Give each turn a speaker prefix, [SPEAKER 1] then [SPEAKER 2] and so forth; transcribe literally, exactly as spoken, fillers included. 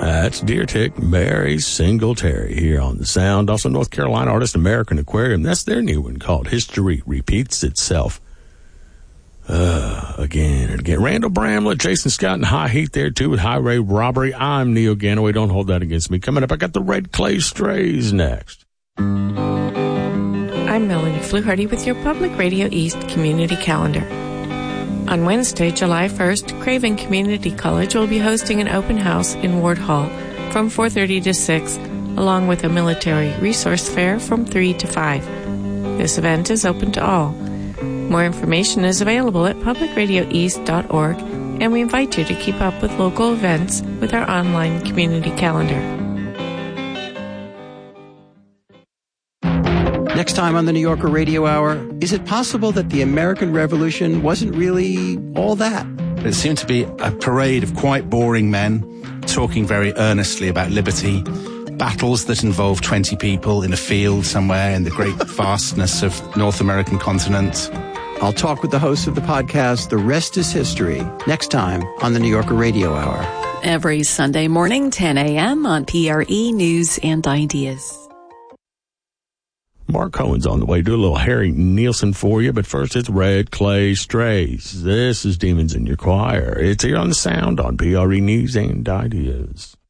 [SPEAKER 1] That's Deer Tick, Mary Singletary here on The Sound. Also, North Carolina artist American Aquarium. That's their new one called History Repeats Itself. Uh, again and again. Randall Bramlett, Jason Scott, and High Heat there too with Highway Robbery. I'm Neil Ganaway. Don't hold that against me. Coming up, I got the Red Clay Strays next.
[SPEAKER 2] I'm Melanie Fluharty with your Public Radio East Community Calendar. On Wednesday, July first, Craven Community College will be hosting an open house in Ward Hall from four thirty to six, along with a military resource fair from three to five. This event is open to all. More information is available at public radio east dot org, and we invite you to keep up with local events with our online community calendar.
[SPEAKER 3] Next time on the New Yorker Radio Hour, is it possible that the American Revolution wasn't really all that?
[SPEAKER 4] It seemed to be a parade of quite boring men talking very earnestly about liberty, battles that involve twenty people in a field somewhere in the great vastness of North American continent.
[SPEAKER 3] I'll talk with the host of the podcast, The Rest is History, next time on the New Yorker Radio Hour.
[SPEAKER 5] Every Sunday morning, ten a.m. on P R E News and Ideas.
[SPEAKER 1] Mark Cohen's on the way. Do a little Harry Nielsen for you, but first it's Red Clay Strays. This is Demons in Your Choir. It's here on The Sound on P R E News and Ideas.